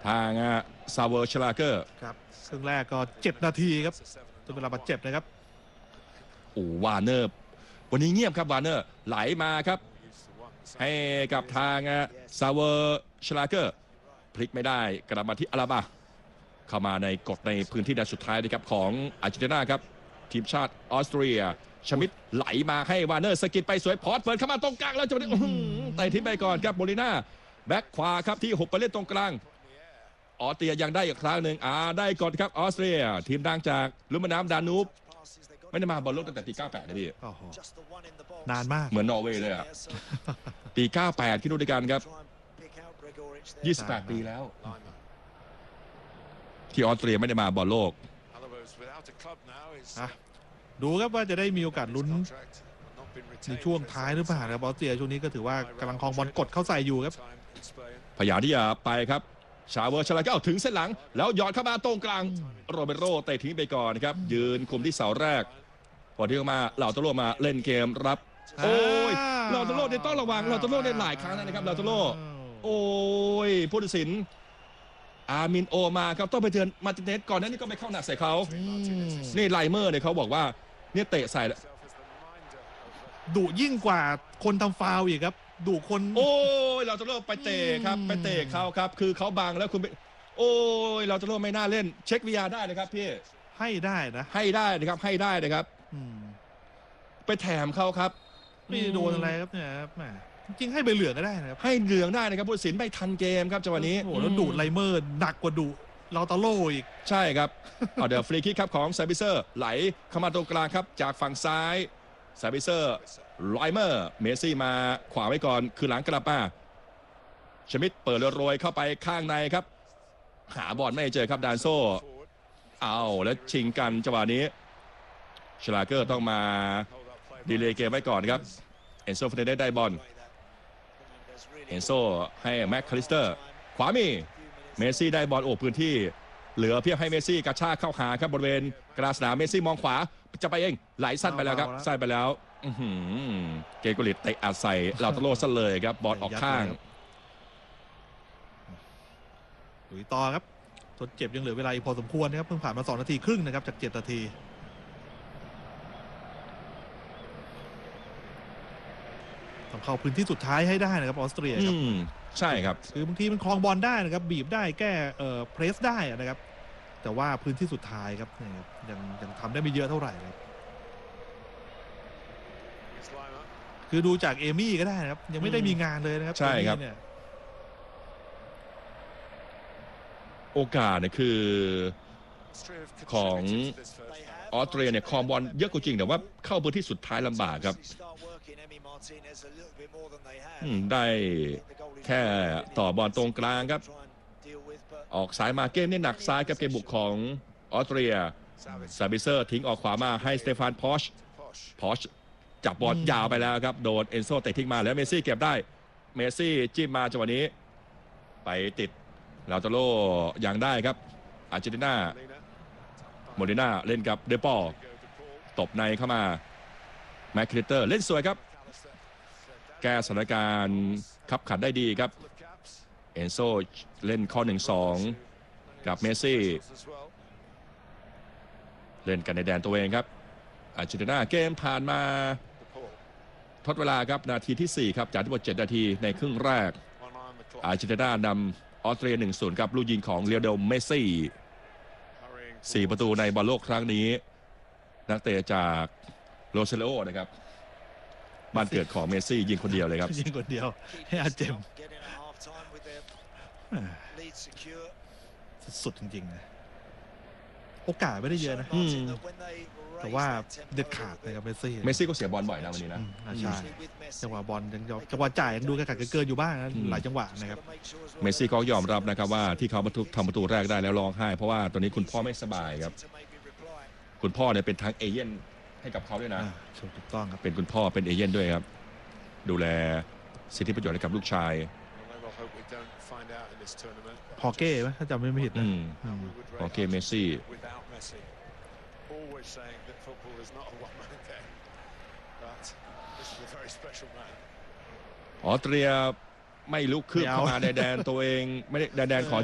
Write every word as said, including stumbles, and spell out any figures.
ทางซาเวอร์ชลาเกอร์ครับครึ่งแรกก็เจ็ดนาทีครับจนเวลาบาดเจ็บนะครับโอ้วาเนอร์วันนี้เงียบครับวาเนอร์ไหลมาครับให้กับทางซาเวอร์ชลาเกอร์พลิกไม่ได้กลับมาที่อาราบาเข้ามาในกฎในพื้นที่แดนสุดท้ายนะครับของอาร์เจนตินาครับทีมชาติออสเตรียชมิดไหลมาให้วาเนอร์สกิดไปสวยพอร์ตเปิดเข้ามาตรงกลางแล้วจังหวะนี้เตะทิ้งไปก่อนครับโมลิน่าแบ็คขวาครับที่หกไปเล่นตรงกลางออสเตรียยังได้อีกครั้งหนึ่งอ่าได้ก่อนครับออสเตรียทีมดังจากลุ่มน้ำดานูบไม่ได้มาบอลโลกตั้งแต่ปีเก้าสิบแปดนะพี่นานมากเหมือนนอร์เวย์เลยอ่ะปีเก้าสิบแปดคิดดูด้วยกันครับยี่สิบแปดปีแล้วที่ออสเตรียไม่ได้มาบอลโลกดูครับว่าจะได้มีโอกาสลุ้นในช่วงท้ายหรือเปล่าครับออสเตรียช่วงนี้ก็ถือว่ากำลังครองบอลกดเข้าใส่อยู่ครับพยายามที่จะไปครับชาเวอร์ชลาเกอร์ถึงเส้นหลังแล้วหยอดเข้ามาตรงกลางโรเบโรเตะทิ้งไปก่อนครับยืนคุมที่เสาแรกพอที่เข้ามาเหล่าตโลมาเล่นเกมรับโอ้ยเหล่าตโลเนี่ยต้องระวังเหล่าตโลเนี่ยหลายครั้งนะครับเหล่าตโลโอ้ยผู้ตัดสินอามินโอมาครับต้องไปเตือนมาติเนสก่อนนั้นนี่ก็ไปเข้าหนักใส่เขานี่ไลเมอร์เนี่ยเขาบอกว่าเนี่ยเตะใส่ดุยิ่งกว่าคนทำฟาวล์อีกครับดุคนโอ้ยเราจะเริ่มไปเตะครับไปเตะเขาครับคือเขาบังแล้วคุณไปโอ้ยเราจะเริ่มไม่น่าเล่นเช็ค วี อาร์ ได้นะครับพี่ให้ได้นะให้ได้นะครับให้ได้นะครับไปแถมเขาครับไม่โดนอะไรครับเนี่ยแหมจริงให้ใบเหลืองก็ได้นะครับให้เหลืองได้นะครับผู้ตัดสินไม่ทันเกมครับจังหวะนี้โอ้แล้วดุไลเมอร์หนักกว่าดุเราตาโล่อีกใช่ครับเอาเดี๋ยวฟรีคิกครับของซาบิเซอร์ไหลเข้ามาตรงกลางครับจากฝั่งซ้ายซาบิเซอร์ไลเมอร์เมซี่มาขวาไว้ก่อนคือหลังกลับมาชมิดเปิดโรยเข้าไปข้างในครับหาบอลไม่เจอครับดานโซเอาแล้วชิงกันจังหวะนี้ชลาเกอร์ต้องมาดีเลย์เกมไว้ก่อนครับเอนโซฟเนเดสได้บอลเอนโซให้แม็กคาลิสเตอร์ขวามีเมซี่ได้บอลโอบพื้นที่เหลือเพียงให้เมซี่กระชากเข้าหาครับบริเวณกลางสนามเมซี่มองขวาจะไปเองไหลสั้นไปแล้วครับสั้นไปแล้วเกโกลิตเตะอัดใส่ลาโตโลซะเลยครับบอลออกข้างลุยต่อครับทดเจ็บยังเหลือเวลาอีกพอสมควรนะครับเพิ่งผ่านมาสองนาทีครึ่งนะครับจากเจ็ดนาทีต้องเข้าพื้นที่สุดท้ายให้ได้นะครับออสเตรียครับใช่ครับคือบางทีมันคลองบอลได้นะครับบีบได้แก้เอ่อเพรสได้นะครับแต่ว่าพื้นที่สุดท้ายครับยังยังทำได้ไม่เยอะเท่าไหร่ครับคือดูจากเอมี่ก็ได้นะครับยังไม่ได้มีงานเลยนะครับใช่ครับโอกาสเนี่ยคือของออสเตรียเนี่ยครองบอลเยอะกว่าจริงแต่ว่าเข้าพื้นที่สุดท้ายลำบากครับได้แค่ต่อบอลตรงกลางครับออกสายมาเกมนี่หนักซ้ายกับเกมบุกของออสเตรียซาบิเซอร์ทิ้งออกขวามาให้สเตฟานพอชพอชจับบอลยาวไปแล้วครับโดนเอนโซเตะทิ้งมาแล้วเมซี่เก็บได้เมซี่จิ้มมาจังหวะนี้ไปติดลาโตโลยังได้ครับอาร์เจนตินาโมลิน่าเล่นกับเดปอลตบในเข้ามาแมคคริสเตอร์เล่นสวยครับแก้สถานการณ์ขับขันได้ดีครับเอนโซเล่นข้อ หนึ่งสอง กับเมซี่เล่นกันในแดนตัวเองครับอาร์เจนตินาเกมผ่านมาทดเวลาครับนาทีที่สี่ครับจากทั้งหมดเจ็ดนาทีในครึ่งแรกอาร์เจนตินานำออสเตรีย หนึ่งศูนย์ กับลูกยิงของเลียวเดลเมสซี่สี่ประตูในบอลโลกครั้งนี้นักเตะจากโรเซโลนะครับบ้านเกิดของเมสซี่ยิงคนเดียวเลยครับยิงคนเดียวให้อาเจมสุดจริงๆนะโอกาสไม่ได้เยอะนะแต่ว่าเด็ดขาดเลยครับเมสซี่เมสซี่ก็เสียบอลบ่อยนะวันนี้นะใช่จังหวะบอลยังจังหวะจ่ายยังดูกระกัดเกินอยู่บ้างนะหลายจังหวะนะครับเมสซี่ก็ยอมรับนะครับว่าที่เขาทำประตูแรกได้แล้วร้องไห้เพราะว่าตอนนี้คุณพ่อไม่สบายครับคุณพ่อเนี่ยเป็นทั้งเอเย่นให้กับเขาด้วยนะถูกต้องครับเป็นคุณพ่อเป็นเอเย่นด้วยครับดูแลสิทธิประโยชน์ให้กับลูกชายพอเก้ไหมถ้าจำไม่ผิดนะพอเก้เมสซี่ออสเตรียไม่ลุกขึ้นเข้ามาในแดนตัวเองไม่ได้แดนขอ